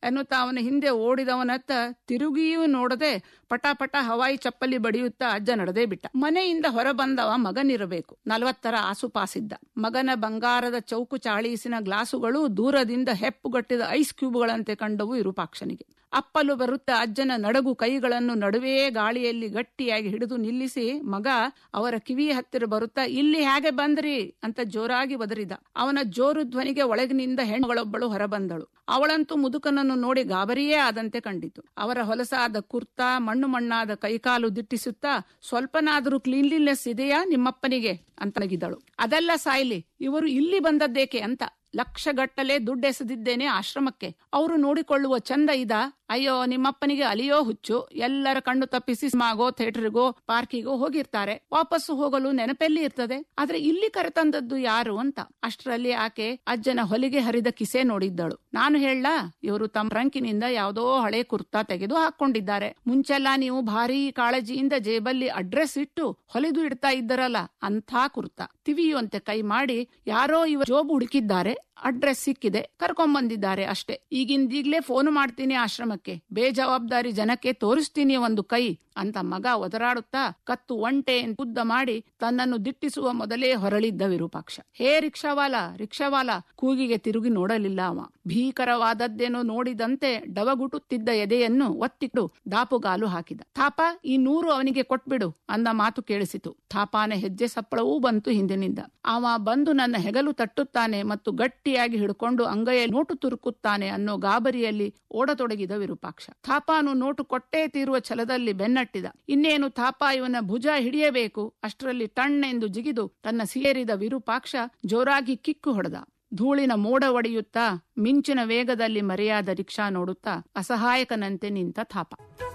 ಎನ್ನುತ್ತಾ ಅವನ ಹಿಂದೆ ಓಡಿದವನತ್ತ ತಿರುಗಿಯೂ ನೋಡದೆ ಪಟಾಪಟ ಹವಾಯಿ ಚಪ್ಪಲಿ ಬಡಿಯುತ್ತಾ ಅಜ್ಜ ನಡೆದೇ ಬಿಟ್ಟ. ಮನೆಯಿಂದ ಹೊರಬಂದವ ಮಗನಿರಬೇಕು. 40ರ ಆಸುಪಾಸಿದ್ದ. ಮಗನ ಬಂಗಾರದ ಚೌಕು ಚಾಳೀಸಿನ ಗ್ಲಾಸುಗಳು ದೂರದಿಂದ ಹೆಪ್ಪುಗಟ್ಟಿದ ಐಸ್ ಕ್ಯೂಬ್ಗಳಂತೆ ಕಂಡವು ವಿರೂಪಾಕ್ಷನಿಗೆ. ಅಪ್ಪಲು ಬರುತ್ತಾ ಅಜ್ಜನ ನಡಗು ಕೈಗಳನ್ನು ನಡುವೆಯೇ ಗಾಳಿಯಲ್ಲಿ ಗಟ್ಟಿಯಾಗಿ ಹಿಡಿದು ನಿಲ್ಲಿಸಿ ಮಗ ಅವರ ಕಿವಿಯ ಹತ್ತಿರ ಬರುತ್ತಾ, ಇಲ್ಲಿ ಹೇಗೆ ಬಂದ್ರಿ ಅಂತ ಜೋರಾಗಿ ಬದರಿದ. ಅವನ ಜೋರು ಧ್ವನಿಗೆ ಒಳಗಿನಿಂದ ಹೆಣ್ಣುಗಳೊಬ್ಬಳು ಹೊರಬಂದಳು. ಅವಳಂತೂ ಮುದುಕನನ್ನು ನೋಡಿ ಗಾಬರಿಯೇ ಆದಂತೆ ಕಂಡಿತು. ಅವರ ಹೊಲಸಾದ ಕುರ್ತಾ, ಮಣ್ಣು ಮಣ್ಣಾದ ಕೈಕಾಲು ದಿಟ್ಟಿಸುತ್ತಾ, ಸ್ವಲ್ಪನಾದರೂ ಕ್ಲೀನ್ಲಿನೆಸ್ ಇದೆಯಾ ನಿಮ್ಮಪ್ಪನಿಗೆ ಅಂತ ನಗಿದಳು. ಅದೆಲ್ಲ ಸಾಯ್ಲಿ, ಇವರು ಇಲ್ಲಿ ಬಂದದ್ದೇಕೆ ಅಂತ. ಲಕ್ಷಗಟ್ಟಲೆ ದುಡ್ಡೆಸೆದಿದ್ದೇನೆ ಆಶ್ರಮಕ್ಕೆ. ಅವರು ನೋಡಿಕೊಳ್ಳುವ ಚಂದ ಇದ? ಅಯ್ಯೋ, ನಿಮ್ಮಪ್ಪನಿಗೆ ಅಲಿಯೋ ಹುಚ್ಚು. ಎಲ್ಲರ ಕಣ್ಣು ತಪ್ಪಿಸಿ ಸಿನಿಮಾಗೋ, ಥಿಯೇಟರ್ಗೋ, ಪಾರ್ಕಿಗೋ ಹೋಗಿರ್ತಾರೆ. ವಾಪಸ್ಸು ಹೋಗಲು ನೆನಪೆಲ್ಲಿ ಇರ್ತದೆ. ಆದ್ರೆ ಇಲ್ಲಿ ಕರೆತಂದದ್ದು ಯಾರು ಅಂತ. ಅಷ್ಟರಲ್ಲಿ ಆಕೆ ಅಜ್ಜನ ಹೊಲಿಗೆ ಹರಿದ ಕಿಸೆ ನೋಡಿದ್ದಳು. ನಾನು ಹೇಳ, ಇವರು ತಮ್ಮ ರಂಕಿನಿಂದ ಯಾವುದೋ ಹಳೆ ಕುರ್ತಾ ತೆಗೆದು ಹಾಕೊಂಡಿದ್ದಾರೆ. ಮುಂಚೆಲ್ಲ ನೀವು ಭಾರೀ ಕಾಳಜಿಯಿಂದ ಜೇಬಲ್ಲಿ ಅಡ್ರೆಸ್ ಇಟ್ಟು ಹೊಲಿದು ಇಡ್ತಾ ಇದ್ದರಲ್ಲ, ಅಂಥ ಕುರ್ತಾ. ತಿವಿಯುವಂತೆ ಕೈ ಮಾಡಿ ಯಾರೋ ಇವ ಜೋಬು ಹುಡುಕಿದ್ದಾರೆ, ಅಡ್ರೆಸ್ ಸಿಕ್ಕಿದೆ, ಕರ್ಕೊಂಬಂದಿದ್ದಾರೆ ಅಷ್ಟೇ. ಈಗಿಂದೀಗ್ಲೇ ಫೋನ್ ಮಾಡ್ತೀನಿ ಆಶ್ರಮಕ್ಕೆ, ಬೇಜವಾಬ್ದಾರಿ ಜನಕ್ಕೆ ತೋರಿಸ್ತೀನಿ ಒಂದು ಕೈ ಅಂತ ಮಗ ಒದರಾಡುತ್ತಾ ಕತ್ತು ಒಂಟೆ ಉದ್ದ ಮಾಡಿ ತನ್ನನ್ನು ದಿಟ್ಟಿಸುವ ಮೊದಲೇ ಹೊರಳಿದ್ದ ವಿರೂಪಾಕ್ಷ. ಹೇ ರಿಕ್ಷಾವಾಲ, ರಿಕ್ಷಾವಾಲ ಕೂಗಿಗೆ ತಿರುಗಿ ನೋಡಲಿಲ್ಲ ಅವ. ಭೀಕರವಾದದ್ದೇನೋ ನೋಡಿದಂತೆ ಡವಗುಟುತ್ತಿದ್ದ ಎದೆಯನ್ನು ಒತ್ತಿಟ್ಟು ದಾಪುಗಾಲು ಹಾಕಿದ. ಥಾಪ, ಈ 100 ಅವನಿಗೆ ಕೊಟ್ಬಿಡು ಅಂದ ಮಾತು ಕೇಳಿಸಿತು. ಥಾಪಾನ ಹೆಜ್ಜೆ ಸಪ್ಪಳವೂ ಬಂತು ಹಿಂದಿನಿಂದ. ಅವ ಬಂದು ನನ್ನ ಹೆಗಲು ತಟ್ಟುತ್ತಾನೆ ಮತ್ತು ಗಟ್ಟಿಯಾಗಿ ಹಿಡ್ಕೊಂಡು ಅಂಗೈಯಲ್ಲಿ ನೋಟು ತುರುಕುತ್ತಾನೆ ಅನ್ನೋ ಗಾಬರಿಯಲ್ಲಿ ಓಡತೊಡಗಿದ ವಿರೂಪಾಕ್ಷ. ಥಾಪಾನು ನೋಟು ಕೊಟ್ಟೇ ತೀರುವ ಛಲದಲ್ಲಿ ಬೆನ್ನಟ್ಟಿದ. ಇನ್ನೇನು ಥಾಪ ಇವನ ಭುಜ ಹಿಡಿಯಬೇಕು. ಅಷ್ಟರಲ್ಲಿ ಟಣ್ಣೆಂದು ಜಿಗಿದು ತನ್ನ ಸೇರಿದ ವಿರೂಪಾಕ್ಷ ಜೋರಾಗಿ ಕಿಕ್ಕು ಹೊಡೆದ. ಧೂಳಿನ ಮೋಡ ಒಡೆಯುತ್ತಾ ಮಿಂಚಿನ ವೇಗದಲ್ಲಿ ಮರೆಯಾದ ರಿಕ್ಷಾ ನೋಡುತ್ತಾ ಅಸಹಾಯಕನಂತೆ ನಿಂತ ಥಾಪ.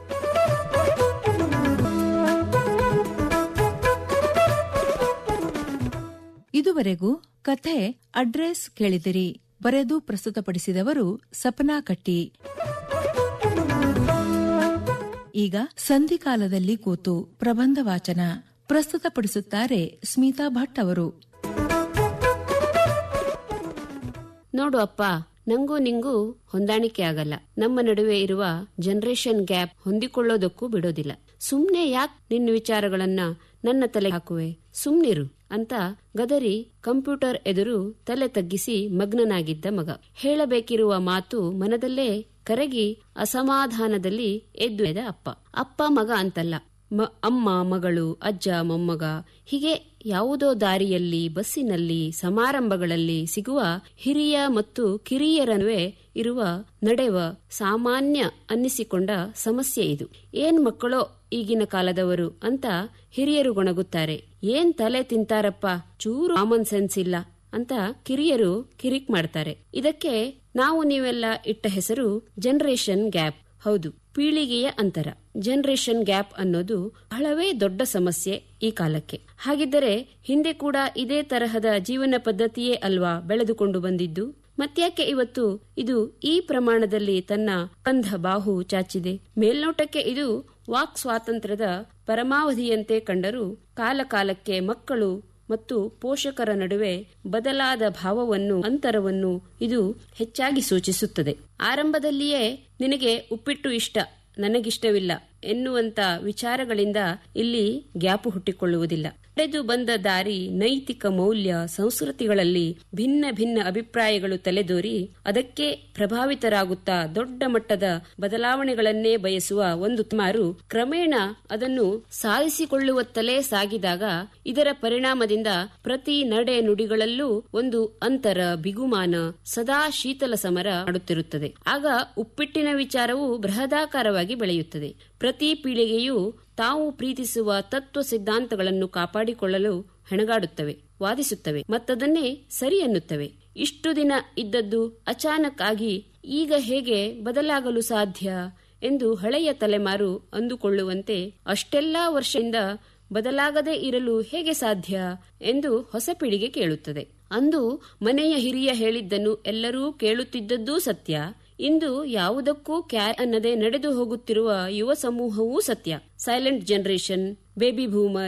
ಇದುವರೆಗೂ ಕಥೆ ಅಡ್ರೆಸ್ ಕೇಳಿದಿರಿ. ಬರೆದು ಪ್ರಸ್ತುತಪಡಿಸಿದವರು ಸಪನಾ ಕಟ್ಟಿ. ಈಗ ಸಂಧಿಕಾಲದಲ್ಲಿ ಕೂತು ಪ್ರಬಂಧ ವಾಚನ ಪ್ರಸ್ತುತಪಡಿಸುತ್ತಾರೆ ಸ್ಮಿತಾ ಭಟ್ ಅವರು. ನೋಡು ಅಪ್ಪ, ನಂಗೂ ನಿಂಗೂ ಹೊಂದಾಣಿಕೆ ಆಗಲ್ಲ. ನಮ್ಮ ನಡುವೆ ಇರುವ ಜನರೇಷನ್ ಗ್ಯಾಪ್ ಹೊಂದಿಕೊಳ್ಳೋದಕ್ಕೂ ಬಿಡೋದಿಲ್ಲ. ಸುಮ್ನೆ ಯಾಕೆ ನಿನ್ನ ವಿಚಾರಗಳನ್ನ ನನ್ನ ತಲೆ ಹಾಕುವೆ, ಸುಮ್ನಿರು ಅಂತ ಗದರಿ ಕಂಪ್ಯೂಟರ್ ಎದುರು ತಲೆ ತಗ್ಗಿಸಿ ಮಗ್ನನಾಗಿದ್ದ ಮಗ. ಹೇಳಬೇಕಿರುವ ಮಾತು ಮನದಲ್ಲೇ ಕರಗಿ ಅಸಮಾಧಾನದಲ್ಲಿ ಎದ್ದು ಎದ ಅಪ್ಪ. ಅಪ್ಪ ಮಗ ಅಂತಲ್ಲ, ಅಮ್ಮ ಮಗಳು, ಅಜ್ಜ ಮೊಮ್ಮಗ, ಹೀಗೆ ಯಾವುದೋ ದಾರಿಯಲ್ಲಿ, ಬಸ್ಸಿನಲ್ಲಿ, ಸಮಾರಂಭಗಳಲ್ಲಿ ಸಿಗುವ ಹಿರಿಯ ಮತ್ತು ಕಿರಿಯರ ನಡುವೆ ಇರುವ ನಡೆವ ಸಾಮಾನ್ಯ ಅನ್ನಿಸಿಕೊಂಡ ಸಮಸ್ಯೆ ಇದು. ಏನ್ ಮಕ್ಕಳೋ ಈಗಿನ ಕಾಲದವರು ಅಂತ ಹಿರಿಯರು ಗೊಣಗುತ್ತಾರೆ. ಏನ್ ತಲೆ ತಿಂತಾರಪ್ಪ, ಚೂರು ಕಾಮನ್ ಸೆನ್ಸ್ ಇಲ್ಲ ಅಂತ ಕಿರಿಯರು ಕಿರಿಕ್ ಮಾಡ್ತಾರೆ. ಇದಕ್ಕೆ ನಾವು ನೀವೆಲ್ಲ ಇಟ್ಟ ಹೆಸರು ಜನರೇಷನ್ ಗ್ಯಾಪ್. ಹೌದು, ಪೀಳಿಗೆಯ ಅಂತರ. ಜನರೇಷನ್ ಗ್ಯಾಪ್ ಅನ್ನೋದು ಬಹಳವೇ ದೊಡ್ಡ ಸಮಸ್ಯೆ ಈ ಕಾಲಕ್ಕೆ. ಹಾಗಿದ್ದರೆ ಹಿಂದೆ ಕೂಡ ಇದೇ ತರಹದ ಜೀವನ ಪದ್ಧತಿಯೇ ಅಲ್ವಾ ಬೆಳೆದುಕೊಂಡು ಬಂದಿದ್ದು? ಮತ್ಯಾಕೆ ಇವತ್ತು ಇದು ಈ ಪ್ರಮಾಣದಲ್ಲಿ ತನ್ನ ಕಂಧ ಬಾಹು ಚಾಚಿದೆ? ಮೇಲ್ನೋಟಕ್ಕೆ ಇದು ವಾಕ್ ಸ್ವಾತಂತ್ರ್ಯದ ಪರಮಾವಧಿಯಂತೆ ಕಂಡರೂ ಕಾಲಕಾಲಕ್ಕೆ ಮಕ್ಕಳು ಮತ್ತು ಪೋಷಕರ ನಡುವೆ ಬದಲಾದ ಭಾವವನ್ನು, ಅಂತರವನ್ನು ಇದು ಹೆಚ್ಚಾಗಿ ಸೂಚಿಸುತ್ತದೆ. ಆರಂಭದಲ್ಲಿಯೇ ನಿನಗೆ ಉಪ್ಪಿಟ್ಟು ಇಷ್ಟ, ನನಗಿಷ್ಟವಿಲ್ಲ ಎನ್ನುವಂತ ವಿಚಾರಗಳಿಂದ ಇಲ್ಲಿ ಗ್ಯಾಪು ಹುಟ್ಟಿಕೊಳ್ಳುವುದಿಲ್ಲ. ನಡೆದು ಬಂದ ದಾರಿ, ನೈತಿಕ ಮೌಲ್ಯ, ಸಂಸ್ಕೃತಿಗಳಲ್ಲಿ ಭಿನ್ನ ಭಿನ್ನ ಅಭಿಪ್ರಾಯಗಳು ತಲೆದೋರಿ ಅದಕ್ಕೆ ಪ್ರಭಾವಿತರಾಗುತ್ತಾ ದೊಡ್ಡ ಮಟ್ಟದ ಬದಲಾವಣೆಗಳನ್ನೇ ಬಯಸುವ ಒಂದು ತಮಾರು ಕ್ರಮೇಣ ಅದನ್ನು ಸಾಧಿಸಿಕೊಳ್ಳುವತ್ತಲೇ ಸಾಗಿದಾಗ ಇದರ ಪರಿಣಾಮದಿಂದ ಪ್ರತಿ ನಡೆ ನುಡಿಗಳಲ್ಲೂ ಒಂದು ಅಂತರ, ಬಿಗುಮಾನ, ಸದಾ ಶೀತಲ ಸಮರ ಮಾಡುತ್ತಿರುತ್ತದೆ. ಆಗ ಉಪ್ಪಿಟ್ಟಿನ ವಿಚಾರವು ಬೃಹದಾಕಾರವಾಗಿ ಬೆಳೆಯುತ್ತದೆ. ಪ್ರತಿ ಪೀಳಿಗೆಯೂ ತಾವು ಪ್ರೀತಿಸುವ ತತ್ವ ಸಿದ್ಧಾಂತಗಳನ್ನು ಕಾಪಾಡಿಕೊಳ್ಳಲು ಹೆಣಗಾಡುತ್ತವೆ, ವಾದಿಸುತ್ತವೆ, ಮತ್ತದನ್ನೇ ಸರಿ ಎನ್ನುತ್ತವೆ. ಇಷ್ಟು ದಿನ ಇದ್ದದ್ದು ಅಚಾನಕ್ ಆಗಿ ಈಗ ಹೇಗೆ ಬದಲಾಗಲು ಸಾಧ್ಯ ಎಂದು ಹಳೆಯ ತಲೆಮಾರು ಅಂದುಕೊಳ್ಳುವಂತೆ ಅಷ್ಟೆಲ್ಲಾ ವರ್ಷದಿಂದ ಬದಲಾಗದೇ ಇರಲು ಹೇಗೆ ಸಾಧ್ಯ ಎಂದು ಹೊಸ ಪೀಳಿಗೆ ಕೇಳುತ್ತದೆ. ಅಂದು ಮನೆಯ ಹಿರಿಯ ಹೇಳಿದ್ದನ್ನು ಎಲ್ಲರೂ ಕೇಳುತ್ತಿದ್ದದ್ದೂ ಸತ್ಯ. ಇಂದು ಯಾವುದಕ್ಕೂ ಕ್ಯಾರ್ ಅನ್ನದೇ ನಡೆದು ಹೋಗುತ್ತಿರುವ ಯುವ ಸಮೂಹವೂ ಸತ್ಯ. Silent generation, baby boomers,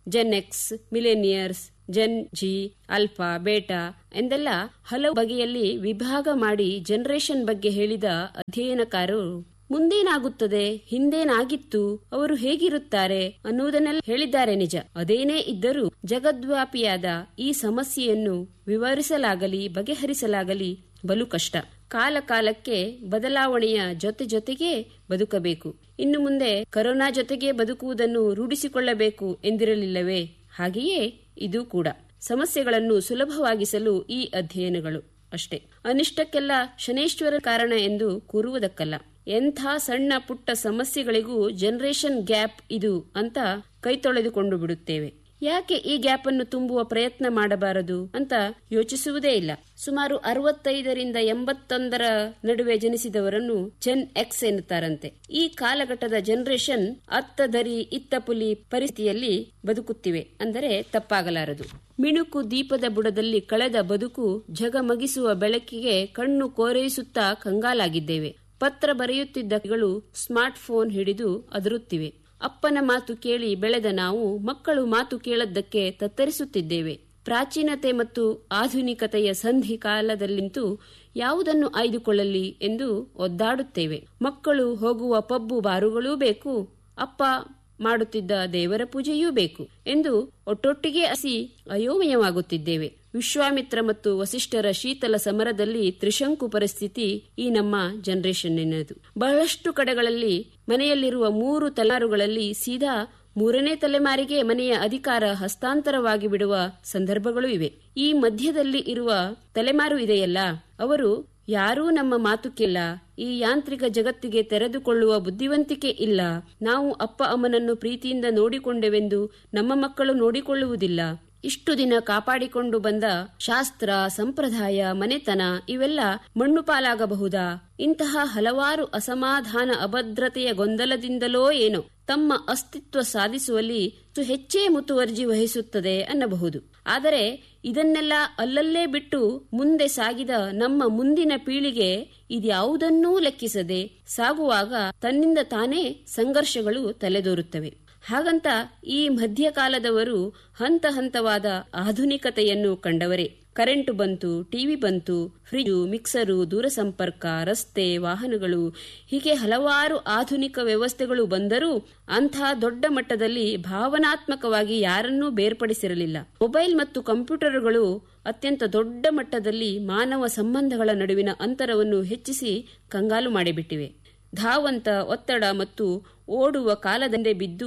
Zen X, ಮಿಲೇನಿಯರ್ಸ್, Zen G, alpha, ಬೇಟಾ ಎಂದೆಲ್ಲ ಹಲವು ಬಗೆಯಲ್ಲಿ ವಿಭಾಗ ಮಾಡಿ ಜನರೇಷನ್ ಬಗ್ಗೆ ಹೇಳಿದ ಅಧ್ಯಯನಕಾರರು ಮುಂದೇನಾಗುತ್ತದೆ, ಹಿಂದೇನಾಗಿತ್ತು, ಅವರು ಹೇಗಿರುತ್ತಾರೆ ಅನ್ನುವುದನ್ನೆಲ್ಲ ಹೇಳಿದ್ದಾರೆ ನಿಜ. ಅದೇನೇ ಇದ್ದರೂ ಜಗದ್ವ್ಯಾಪಿಯಾದ ಈ ಸಮಸ್ಯೆಯನ್ನು ವಿವರಿಸಲಾಗಲಿ ಬಗೆಹರಿಸಲಾಗಲಿ ಬಲು ಕಷ್ಟ. ಕಾಲ ಕಾಲಕ್ಕೆ ಬದಲಾವಣೆಯ ಜೊತೆಗೆ ಬದುಕಬೇಕು. ಇನ್ನು ಮುಂದೆ ಕೊರೋನಾ ಜೊತೆಗೆ ಬದುಕುವುದನ್ನು ರೂಢಿಸಿಕೊಳ್ಳಬೇಕು ಎಂದಿರಲಿಲ್ಲವೇ? ಹಾಗೆಯೇ ಇದು ಕೂಡ. ಸಮಸ್ಯೆಗಳನ್ನು ಸುಲಭವಾಗಿಸಲು ಈ ಅಧ್ಯಯನಗಳು ಅಷ್ಟೇ. ಅನಿಷ್ಟಕ್ಕೆಲ್ಲ ಶನೇಶ್ವರ ಕಾರಣ ಎಂದು ಕೂರುವುದಕ್ಕಲ್ಲ. ಎಂಥ ಸಣ್ಣ ಪುಟ್ಟ ಸಮಸ್ಯೆಗಳಿಗೂ ಜನರೇಷನ್ ಗ್ಯಾಪ್ ಇದು ಅಂತ ಕೈ ತೊಳೆದುಕೊಂಡು ಬಿಡುತ್ತೇವೆ. ಯಾಕೆ ಈ ಗ್ಯಾಪ್ ಅನ್ನು ತುಂಬುವ ಪ್ರಯತ್ನ ಮಾಡಬಾರದು ಅಂತ ಯೋಚಿಸುವುದೇ ಇಲ್ಲ. ಸುಮಾರು 65ರಿಂದ 81 ನಡುವೆ ಜನಿಸಿದವರನ್ನು ಜೆನ್ ಎಕ್ಸ್ ಎನ್ನುತ್ತಾರಂತೆ. ಈ ಕಾಲಘಟ್ಟದ ಜನರೇಷನ್ ಅತ್ತ ದರಿ ಇತ್ತ ಪುಲಿ ಪರಿಸ್ಥಿತಿಯಲ್ಲಿ ಬದುಕುತ್ತಿವೆ ಅಂದರೆ ತಪ್ಪಾಗಲಾರದು. ಮಿಣುಕು ದೀಪದ ಬುಡದಲ್ಲಿ ಕಳೆದ ಬದುಕು ಝಗಮಗಿಸುವ ಬೆಳಕಿಗೆ ಕಣ್ಣು ಕೋರೈಸುತ್ತಾ ಕಂಗಾಲಾಗಿದ್ದೇವೆ. ಪತ್ರ ಬರೆಯುತ್ತಿದ್ದಗಳು ಸ್ಮಾರ್ಟ್ ಫೋನ್ ಹಿಡಿದು ಅದರುತ್ತಿವೆ. ಅಪ್ಪನ ಮಾತು ಕೇಳಿ ಬೆಳೆದ ನಾವು ಮಕ್ಕಳು ಮಾತು ಕೇಳದ್ದಕ್ಕೆ ತತ್ತರಿಸುತ್ತಿದ್ದೇವೆ. ಪ್ರಾಚೀನತೆ ಮತ್ತು ಆಧುನಿಕತೆಯ ಸಂಧಿ ಕಾಲದಲ್ಲಿಂತೂ ಯಾವುದನ್ನು ಆಯ್ದುಕೊಳ್ಳಲಿ ಎಂದು ಒದ್ದಾಡುತ್ತೇವೆ. ಮಕ್ಕಳು ಹೋಗುವ ಪಬ್ಬು ಬಾರುಗಳೂ ಬೇಕು, ಅಪ್ಪ ಮಾಡುತ್ತಿದ್ದ ದೇವರ ಪೂಜೆಯೂ ಬೇಕು ಎಂದು ಒಟ್ಟೊಟ್ಟಿಗೆ ಅಯೋಮಯವಾಗುತ್ತಿದ್ದೇವೆ. ವಿಶ್ವಾಮಿತ್ರ ಮತ್ತು ವಸಿಷ್ಠರ ಶೀತಲ ಸಮರದಲ್ಲಿ ತ್ರಿಶಂಕು ಪರಿಸ್ಥಿತಿ ಈ ನಮ್ಮ ಜನರೇಷನ್ನಿನದು. ಬಹಳಷ್ಟು ಕಡೆಗಳಲ್ಲಿ ಮನೆಯಲ್ಲಿರುವ 3 ತಲೆಮಾರುಗಳಲ್ಲಿ ಸೀದಾ 3ನೇ ತಲೆಮಾರಿಗೆ ಮನೆಯ ಅಧಿಕಾರ ಹಸ್ತಾಂತರವಾಗಿ ಬಿಡುವ ಸಂದರ್ಭಗಳು ಇವೆ. ಈ ಮಧ್ಯದಲ್ಲಿ ಇರುವ ತಲೆಮಾರು ಇದೆಯಲ್ಲ, ಅವರು ಯಾರೂ ನಮ್ಮ ಮಾತು ಕೇಳ, ಈ ಯಾಂತ್ರಿಕ ಜಗತ್ತಿಗೆ ತೆರೆದುಕೊಳ್ಳುವ ಬುದ್ಧಿವಂತಿಕೆ ಇಲ್ಲ, ನಾವು ಅಪ್ಪ ಅಮ್ಮನನ್ನು ಪ್ರೀತಿಯಿಂದ ನೋಡಿಕೊಂಡೆವೆಂದು ನಮ್ಮ ಮಕ್ಕಳು ನೋಡಿಕೊಳ್ಳುವುದಿಲ್ಲ, ಇಷ್ಟು ದಿನ ಕಾಪಾಡಿಕೊಂಡು ಬಂದ ಶಾಸ್ತ್ರ, ಸಂಪ್ರದಾಯ, ಮನೆತನ ಇವೆಲ್ಲ ಮಣ್ಣು ಪಾಲಾಗಬಹುದಾ? ಇಂತಹ ಹಲವಾರು ಅಸಮಾಧಾನ, ಅಭದ್ರತೆಯ ಗೊಂದಲದಿಂದಲೋ ಏನೋ ತಮ್ಮ ಅಸ್ತಿತ್ವ ಸಾಧಿಸುವಲ್ಲಿ ಹೆಚ್ಚೇ ಮುತುವರ್ಜಿ ವಹಿಸುತ್ತದೆ ಅನ್ನಬಹುದು. ಆದರೆ ಇದನ್ನೆಲ್ಲ ಅಲ್ಲಲ್ಲೇ ಬಿಟ್ಟು ಮುಂದೆ ಸಾಗಿದ ನಮ್ಮ ಮುಂದಿನ ಪೀಳಿಗೆ ಇದ್ಯಾವುದನ್ನೂ ಲೆಕ್ಕಿಸದೆ ಸಾಗುವಾಗ ತನ್ನಿಂದ ತಾನೇ ಸಂಘರ್ಷಗಳು ತಲೆದೋರುತ್ತವೆ. ಹಾಗಂತ ಈ ಮಧ್ಯಕಾಲದವರು ಹಂತ ಹಂತವಾದ ಆಧುನಿಕತೆಯನ್ನು ಕಂಡವರೇ. ಕರೆಂಟು ಬಂತು, ಟಿವಿ ಬಂತು, ಫ್ರಿಜು, ಮಿಕ್ಸರು, ದೂರಸಂಪರ್ಕ, ರಸ್ತೆ, ವಾಹನಗಳು ಹೀಗೆ ಹಲವಾರು ಆಧುನಿಕ ವ್ಯವಸ್ಥೆಗಳು ಬಂದರೂ ಅಂಥ ದೊಡ್ಡ ಮಟ್ಟದಲ್ಲಿ ಭಾವನಾತ್ಮಕವಾಗಿ ಯಾರನ್ನೂ ಬೇರ್ಪಡಿಸಿರಲಿಲ್ಲ. ಮೊಬೈಲ್ ಮತ್ತು ಕಂಪ್ಯೂಟರ್ಗಳು ಅತ್ಯಂತ ದೊಡ್ಡ ಮಟ್ಟದಲ್ಲಿ ಮಾನವ ಸಂಬಂಧಗಳ ನಡುವಿನ ಅಂತರವನ್ನು ಹೆಚ್ಚಿಸಿ ಕಂಗಾಲು ಮಾಡಿಬಿಟ್ಟಿವೆ. ಧಾವಂತ, ಒತ್ತಡ ಮತ್ತು ಓಡುವ ಕಾಲದಂಡೆ ಬಿದ್ದು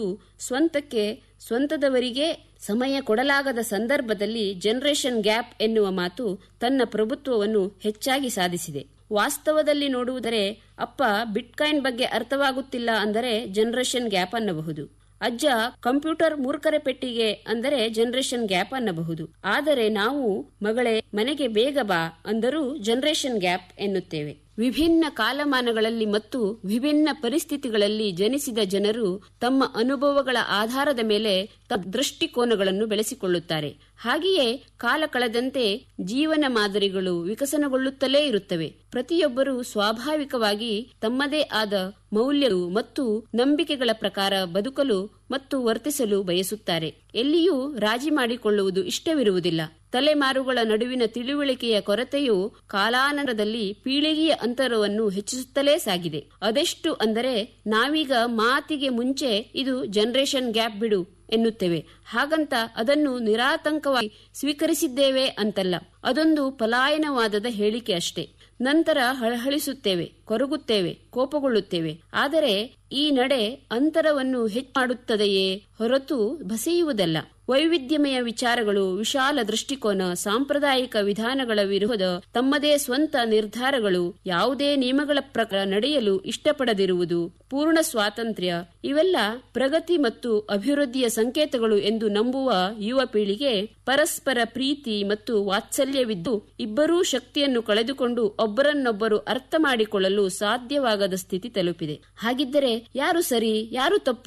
ಸ್ವಂತದವರಿಗೆ ಸಮಯ ಕೊಡಲಾಗದ ಸಂದರ್ಭದಲ್ಲಿ ಜನರೇಷನ್ ಗ್ಯಾಪ್ ಎನ್ನುವ ಮಾತು ತನ್ನ ಪ್ರಭುತ್ವವನ್ನು ಹೆಚ್ಚಾಗಿ ಸಾಧಿಸಿದೆ. ವಾಸ್ತವದಲ್ಲಿ ನೋಡುವುದರೆ ಅಪ್ಪ ಬಿಟ್ಕಾಯಿನ್ ಬಗ್ಗೆ ಅರ್ಥವಾಗುತ್ತಿಲ್ಲ ಅಂದರೆ ಜನರೇಷನ್ ಗ್ಯಾಪ್ ಅನ್ನಬಹುದು. ಅಜ್ಜ ಕಂಪ್ಯೂಟರ್ ಮೂರ್ಖರ ಪೆಟ್ಟಿಗೆ ಅಂದರೆ ಜನರೇಷನ್ ಗ್ಯಾಪ್ ಅನ್ನಬಹುದು. ಆದರೆ ನಾವು ಮಗಳೇ ಮನೆಗೆ ಬೇಗ ಬಾ ಅಂದರೂ ಜನರೇಷನ್ ಗ್ಯಾಪ್ ಎನ್ನುತ್ತೇವೆ. ವಿಭಿನ್ನ ಕಾಲಮಾನಗಳಲ್ಲಿ ಮತ್ತು ವಿಭಿನ್ನ ಪರಿಸ್ಥಿತಿಗಳಲ್ಲಿ ಜನಿಸಿದ ಜನರು ತಮ್ಮ ಅನುಭವಗಳ ಆಧಾರದ ಮೇಲೆ ದೃಷ್ಟಿಕೋನಗಳನ್ನು ಬೆಳೆಸಿಕೊಳ್ಳುತ್ತಾರೆ. ಹಾಗೆಯೇ ಕಾಲ ಕಳೆದಂತೆ ಜೀವನ ಮಾದರಿಗಳು ವಿಕಸನಗೊಳ್ಳುತ್ತಲೇ ಇರುತ್ತವೆ. ಪ್ರತಿಯೊಬ್ಬರೂ ಸ್ವಾಭಾವಿಕವಾಗಿ ತಮ್ಮದೇ ಆದ ಮೌಲ್ಯಗಳು ಮತ್ತು ನಂಬಿಕೆಗಳ ಪ್ರಕಾರ ಬದುಕಲು ಮತ್ತು ವರ್ತಿಸಲು ಬಯಸುತ್ತಾರೆ. ಎಲ್ಲಿಯೂ ರಾಜಿ ಮಾಡಿಕೊಳ್ಳುವುದು ಇಷ್ಟವಿರುವುದಿಲ್ಲ. ತಲೆಮಾರುಗಳ ನಡುವಿನ ತಿಳುವಳಿಕೆಯ ಕೊರತೆಯು ಕಾಲಾನಂತರದಲ್ಲಿ ಪೀಳಿಗೆಯ ಅಂತರವನ್ನು ಹೆಚ್ಚಿಸುತ್ತಲೇ ಸಾಗಿದೆ. ಅದೆಷ್ಟು ಅಂದರೆ ನಾವೀಗ ಮಾತಿಗೆ ಮುಂಚೆ ಇದು ಜನರೇಷನ್ ಗ್ಯಾಪ್ ಬಿಡು ಎನ್ನುತ್ತೇವೆ. ಹಾಗಂತ ಅದನ್ನು ನಿರಾತಂಕವಾಗಿ ಸ್ವೀಕರಿಸಿದ್ದೇವೆ ಅಂತಲ್ಲ. ಅದೊಂದು ಪಲಾಯನವಾದದ ಹೇಳಿಕೆ ಅಷ್ಟೇ. ನಂತರ ಹಳಹಳಿಸುತ್ತೇವೆ, ಕೊರಗುತ್ತೇವೆ, ಕೋಪಗೊಳ್ಳುತ್ತೇವೆ. ಆದರೆ ಈ ನಡೆ ಅಂತರವನ್ನು ಹೆಚ್ಚು ಮಾಡುತ್ತದೆಯೇ ಹೊರತು ಬಸೆಯುವುದಲ್ಲ. ವೈವಿಧ್ಯಮಯ ವಿಚಾರಗಳು, ವಿಶಾಲ ದೃಷ್ಟಿಕೋನ, ಸಾಂಪ್ರದಾಯಿಕ ವಿಧಾನಗಳ ವಿರೋಧ, ತಮ್ಮದೇ ಸ್ವಂತ ನಿರ್ಧಾರಗಳು, ಯಾವುದೇ ನಿಯಮಗಳ ಪ್ರಕಾರ ನಡೆಯಲು ಇಷ್ಟಪಡದಿರುವುದು, ಪೂರ್ಣ ಸ್ವಾತಂತ್ರ್ಯ ಇವೆಲ್ಲ ಪ್ರಗತಿ ಮತ್ತು ಅಭಿವೃದ್ಧಿಯ ಸಂಕೇತಗಳು ಎಂದು ನಂಬುವ ಯುವ ಪೀಳಿಗೆ ಪರಸ್ಪರ ಪ್ರೀತಿ ಮತ್ತು ವಾತ್ಸಲ್ಯವಿದ್ದು ಇಬ್ಬರೂ ಶಕ್ತಿಯನ್ನು ಕಳೆದುಕೊಂಡು ಒಬ್ಬರನ್ನೊಬ್ಬರು ಅರ್ಥ ಮಾಡಿಕೊಳ್ಳಲು ಸಾಧ್ಯವಾಗದ ಸ್ಥಿತಿ ತಲುಪಿದೆ. ಹಾಗಿದ್ದರೆ ಯಾರು ಸರಿ, ಯಾರು ತಪ್ಪು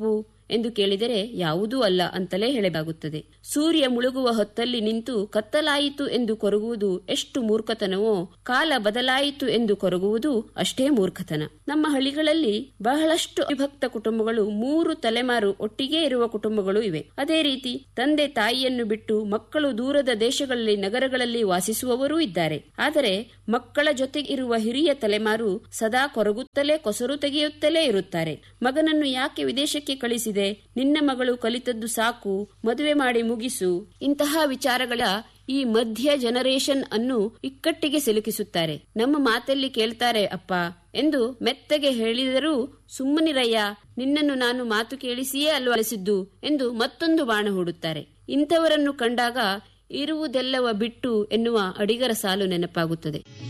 ಎಂದು ಕೇಳಿದರೆ ಯಾವುದೂ ಅಲ್ಲ ಅಂತಲೇ ಹೇಳಲಾಗುತ್ತದೆ. ಸೂರ್ಯ ಮುಳುಗುವ ಹೊತ್ತಲ್ಲಿ ನಿಂತು ಕತ್ತಲಾಯಿತು ಎಂದು ಕೊರಗುವುದು ಎಷ್ಟು ಮೂರ್ಖತನವೋ, ಕಾಲ ಬದಲಾಯಿತು ಎಂದು ಕೊರಗುವುದು ಅಷ್ಟೇ ಮೂರ್ಖತನ. ನಮ್ಮ ಹಳ್ಳಿಗಳಲ್ಲಿ ಬಹಳಷ್ಟು ವಿಭಕ್ತ ಕುಟುಂಬಗಳು, 3 ತಲೆಮಾರು ಒಟ್ಟಿಗೆ ಇರುವ ಕುಟುಂಬಗಳು ಇವೆ. ಅದೇ ರೀತಿ ತಂದೆ ತಾಯಿಯನ್ನು ಬಿಟ್ಟು ಮಕ್ಕಳು ದೂರದ ದೇಶಗಳಲ್ಲಿ, ನಗರಗಳಲ್ಲಿ ವಾಸಿಸುವವರೂ ಇದ್ದಾರೆ. ಆದರೆ ಮಕ್ಕಳ ಜೊತೆ ಇರುವ ಹಿರಿಯ ತಲೆಮಾರು ಸದಾ ಕೊರಗುತ್ತಲೇ, ಕೊಸರು ತೆಗೆಯುತ್ತಲೇ ಇರುತ್ತಾರೆ. ಮಗನನ್ನು ಯಾಕೆ ವಿದೇಶಕ್ಕೆ ಕಳಿಸಿದೆ? ನಿನ್ನ ಮಗಳು ಕಲಿತದ್ದು ಸಾಕು, ಮದುವೆ ಮಾಡಿ ಮುಗಿಸು. ಇಂತಹ ವಿಚಾರಗಳ ಈ ಮಧ್ಯ ಜನರೇಷನ್ ಅನ್ನು ಇಕ್ಕಟ್ಟಿಗೆ ಸಿಲುಕಿಸುತ್ತಾರೆ. ನಮ್ಮ ಮಾತಲ್ಲಿ ಕೇಳ್ತಾರೆ ಅಪ್ಪ ಎಂದು ಮೆತ್ತಗೆ ಹೇಳಿದರೂ, ಸುಮ್ಮನಿರಯ್ಯ, ನಿನ್ನನ್ನು ನಾನು ಮಾತು ಕೇಳಿಸಿಯೇ ಅಲ್ವಲಿಸಿದ್ದು ಎಂದು ಮತ್ತೊಂದು ಬಾಣ ಹೂಡುತ್ತಾರೆ. ಇಂಥವರನ್ನು ಕಂಡಾಗ ಇರುವುದೆಲ್ಲವ ಬಿಟ್ಟು ಎನ್ನುವ ಅಡಿಗರ ಸಾಲು ನೆನಪಾಗುತ್ತದೆ.